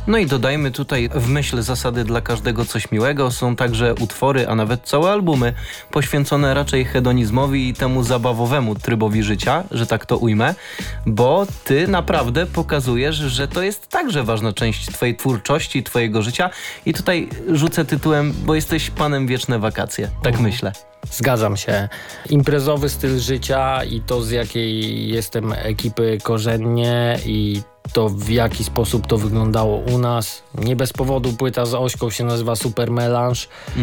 No i dodajmy tutaj w myśl zasady dla każdego coś miłego są także utwory, a nawet całe albumy poświęcone raczej hedonizmowi i temu zabawowemu trybowi życia, że tak to ujmę, bo ty naprawdę pokazujesz, że to jest także ważna część twojej twórczości, twojego życia i tutaj rzucę tytułem, bo jesteś panem wieczne wakacje, tak myślę. Zgadzam się. Imprezowy styl życia i to, z jakiej jestem ekipy korzennie i to, w jaki sposób to wyglądało u nas. Nie bez powodu płyta z Ośką się nazywa Super Melange.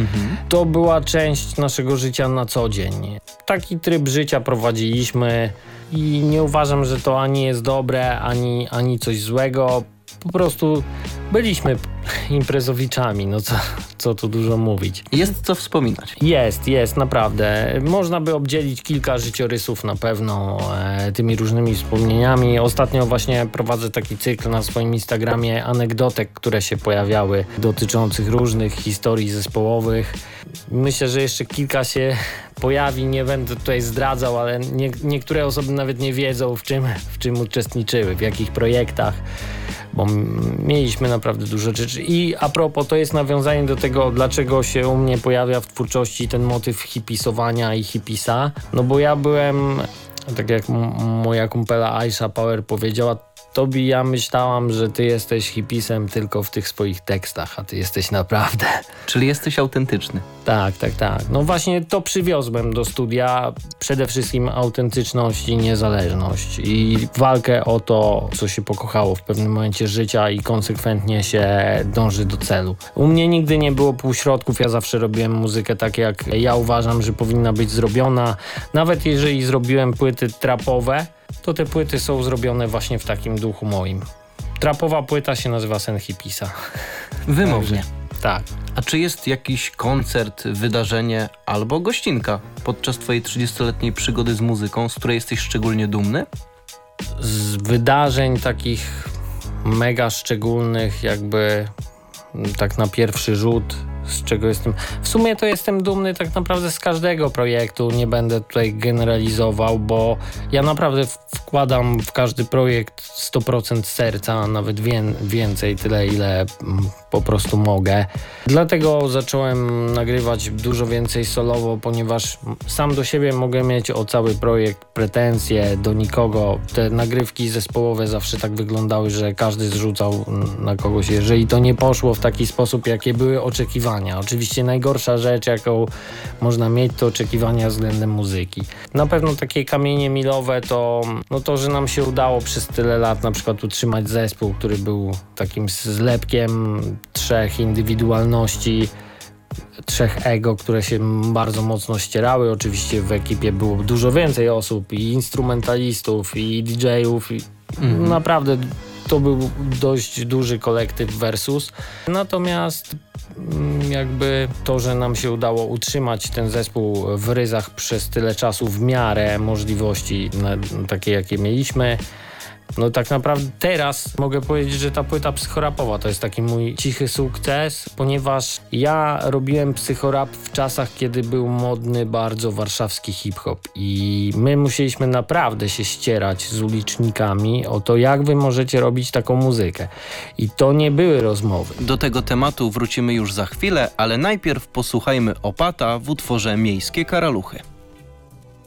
To była część naszego życia na co dzień. Taki tryb życia prowadziliśmy i nie uważam, że to ani jest dobre, ani coś złego. Po prostu byliśmy imprezowiczami, no co tu dużo mówić. Jest co wspominać. Jest, naprawdę. Można by obdzielić kilka życiorysów na pewno tymi różnymi wspomnieniami. Ostatnio właśnie prowadzę taki cykl na swoim Instagramie anegdotek, które się pojawiały dotyczących różnych historii zespołowych. Myślę, że jeszcze kilka się pojawi, nie będę tutaj zdradzał, ale niektóre osoby nawet nie wiedzą w czym uczestniczyły, w jakich projektach, bo mieliśmy naprawdę dużo rzeczy. I a propos, to jest nawiązanie do tego, dlaczego się u mnie pojawia w twórczości ten motyw hipisowania i hipisa. No bo ja byłem, tak jak moja kumpela Aisha Power powiedziała, Tobi, ja myślałam, że ty jesteś hipisem tylko w tych swoich tekstach, a ty jesteś naprawdę. Czyli jesteś autentyczny. Tak. No właśnie to przywiozłem do studia. Przede wszystkim autentyczność i niezależność. I walkę o to, co się pokochało w pewnym momencie życia i konsekwentnie się dąży do celu. U mnie nigdy nie było półśrodków. Ja zawsze robiłem muzykę tak, jak ja uważam, że powinna być zrobiona. Nawet jeżeli zrobiłem płyty trapowe, to te płyty są zrobione właśnie w takim duchu moim. Trapowa płyta się nazywa Sen Hipisa. Wymownie. Tak. A czy jest jakiś koncert, wydarzenie albo gościnka podczas twojej 30-letniej przygody z muzyką, z której jesteś szczególnie dumny? Z wydarzeń takich mega szczególnych, jakby tak na pierwszy rzut, z czego jestem... W sumie to jestem dumny tak naprawdę z każdego projektu, nie będę tutaj generalizował, bo ja naprawdę wkładam w każdy projekt 100% serca, a nawet więcej, tyle ile po prostu mogę. Dlatego zacząłem nagrywać dużo więcej solowo, ponieważ sam do siebie mogę mieć o cały projekt pretensje, do nikogo. Te nagrywki zespołowe zawsze tak wyglądały, że każdy zrzucał na kogoś, jeżeli to nie poszło w taki sposób, jakie były oczekiwania. Oczywiście najgorsza rzecz, jaką można mieć, to oczekiwania względem muzyki. Na pewno takie kamienie milowe to, że nam się udało przez tyle lat na przykład utrzymać zespół, który był takim zlepkiem 3 indywidualności, 3 ego, które się bardzo mocno ścierały. Oczywiście w ekipie było dużo więcej osób, i instrumentalistów, i DJ-ów. Naprawdę to był dość duży kolektyw Versus. Natomiast jakby to, że nam się udało utrzymać ten zespół w ryzach przez tyle czasu w miarę możliwości takie, jakie mieliśmy, no tak naprawdę teraz mogę powiedzieć, że ta płyta psychorapowa to jest taki mój cichy sukces, ponieważ ja robiłem psychorap w czasach, kiedy był modny bardzo warszawski hip-hop i my musieliśmy naprawdę się ścierać z ulicznikami o to, jak wy możecie robić taką muzykę. I to nie były rozmowy. Do tego tematu wrócimy już za chwilę, ale najpierw posłuchajmy Opata w utworze Miejskie Karaluchy.